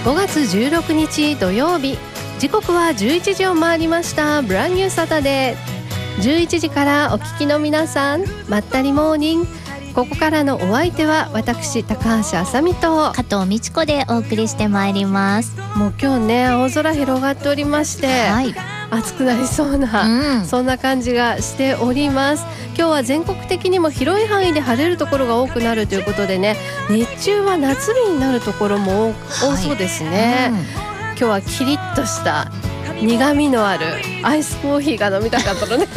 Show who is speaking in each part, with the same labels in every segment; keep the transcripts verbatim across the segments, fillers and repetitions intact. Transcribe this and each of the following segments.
Speaker 1: ごがつじゅうろくにち土曜日、時刻はじゅういちじを回りました。ブランニューサタデー、じゅういちじからお聞きの皆さん、まったりモーニング。ここからのお相手は私高橋あさみと
Speaker 2: 加藤美智子でお送りしてまいります。
Speaker 1: もう今日ね、青空広がっておりまして、はい、暑くなりそうな、うん、そんな感じがしております。今日は全国的にも広い範囲で晴れるところが多くなるということでね、日中は夏日になるところも多そうですね、はい、うん、今日はキリッとした苦味のあるアイスコーヒーが飲みたかったのね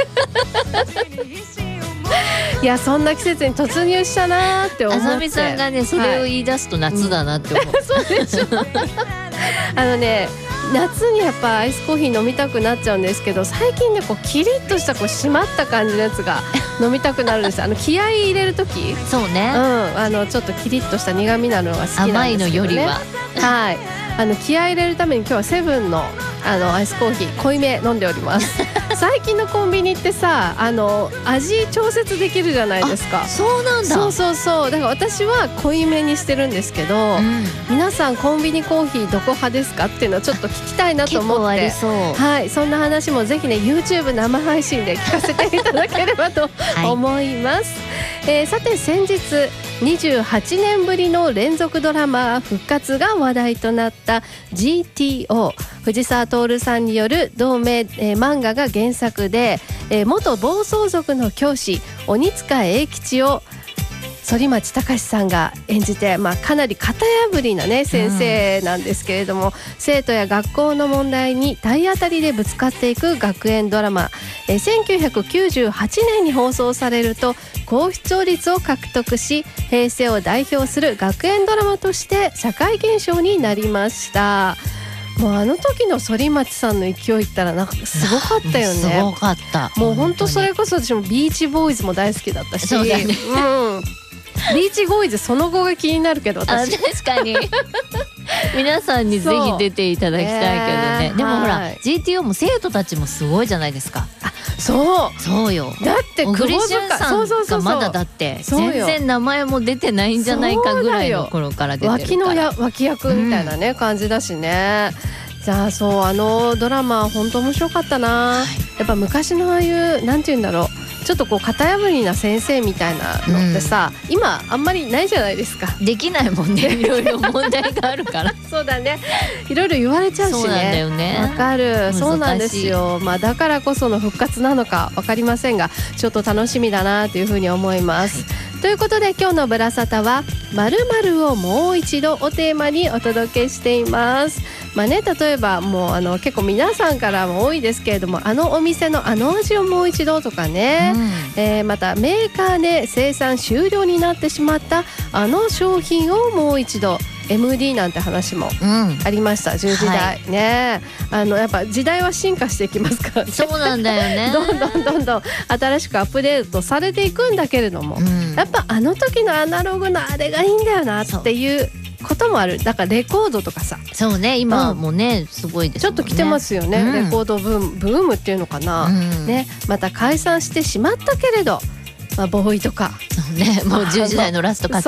Speaker 1: いや、そんな季節に突入したなって思って、
Speaker 2: あさみさんがねそれを言い出すと夏だなって思う、
Speaker 1: うん、そうでしょあのね、夏にやっぱアイスコーヒー飲みたくなっちゃうんですけど、最近ねこうキリッとしたこう締まった感じのやつが飲みたくなるんですあの気合い入れるとき、
Speaker 2: そうね、
Speaker 1: うん、あのちょっとキリッとした苦味なのが好きなんですけどね。
Speaker 2: 甘いのよりは
Speaker 1: はい、あの気合い入れるために今日はセブンのあのアイスコーヒー濃いめ飲んでおります最近のコンビニってさ、あの味調節できるじゃないですか。
Speaker 2: そうなんだ。
Speaker 1: そうそうそう、だから私は濃いめにしてるんですけど、うん、皆さんコンビニコーヒーどこ派ですかっていうのをちょっと聞きたいなと思って、
Speaker 2: 結構ありそう、
Speaker 1: はい、そんな話もぜひね YouTube 生配信で聞かせていただければと思います、はい、えー、さて先日にじゅうはちねんぶりの連続ドラマ復活が話題となった ジーティーオー、 藤沢徹さんによる同名、えー、漫画が原作で、えー、元暴走族の教師鬼塚英吉を反町隆史さんが演じて、まあ、かなり型破りな、ね、先生なんですけれども、うん、生徒や学校の問題に体当たりでぶつかっていく学園ドラマ、えー、せんきゅうひゃくきゅうじゅうはちねんに放送されると高視聴率を獲得し、平成を代表する学園ドラマとして社会現象になりました。もうあの時の反町さんの勢いったらなんかすごかったよね。
Speaker 2: すごかった。
Speaker 1: もう本当それこそ私もビーチボーイズも大好きだったし、
Speaker 2: そうだね、
Speaker 1: うん、ビーチボーイズその後が気になるけど私。
Speaker 2: あ、確かに皆さんにぜひ出ていただきたいけどね、でもほら ジーティーオー も生徒たちもすごいじゃないですか。
Speaker 1: あ、そう
Speaker 2: そうよ。
Speaker 1: だって
Speaker 2: 小栗旬さんがまだだって全然名前も出てないんじゃないかぐらいの頃から出てるから、
Speaker 1: 脇のや脇役みたいなね、うん、感じだしね。じゃあそう、あのドラマ本当面白かったな、はい、やっぱ昔のああいうなんて言うんだろう、ちょっとこう型破りな先生みたいなのってさ、うん、今あんまりないじゃないですか。
Speaker 2: できないもんね、いろいろ問題があるから
Speaker 1: そうだね、いろいろ言われちゃうしね。
Speaker 2: そうなんだよね、
Speaker 1: わかる、そうなんですよ、まあ、だからこその復活なのか分かりませんが、ちょっと楽しみだなというふうに思います、はい、ということで今日のブラサタは〇〇をもう一度をテーマにお届けしています。まあね、例えばもうあの結構皆さんからも多いですけれども、あのお店のあの味をもう一度とかね、うん、えー、またメーカーで生産終了になってしまったあの商品をもう一度、 エムディー なんて話もありました、うん、じゅうじだい、はい、ね、あのやっぱ時代は進化していきますからね。
Speaker 2: そうなんだよね
Speaker 1: どんどんどんどん新しくアップデートされていくんだけれども、うん、やっぱあの時のアナログのあれがいいんだよなっていうこともある。だからレコードとかさ、
Speaker 2: そうね、今もね、うん、すごいですもんね、
Speaker 1: ちょっと来てますよね、うん、レコードブーム、ブームっていうのかな、うん、ね、また解散してしまったけれど、まあ、ボーイとか、
Speaker 2: そうね、もうじゅうじだいのラストか